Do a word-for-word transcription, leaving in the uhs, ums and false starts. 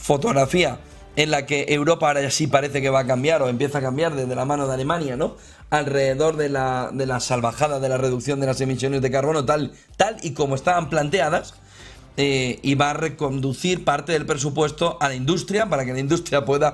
fotografía en la que Europa ahora ya sí parece que va a cambiar o empieza a cambiar desde la mano de Alemania, ¿no? Alrededor de la, de la salvajada de la reducción de las emisiones de carbono tal, tal y como estaban planteadas, eh, y va a reconducir parte del presupuesto a la industria para que la industria pueda